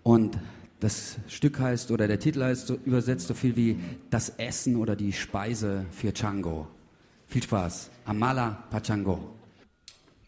Und das Stück heißt, oder der Titel heißt so, übersetzt so viel wie das Essen oder die Speise für Django. Viel Spaß. Amala Pachango.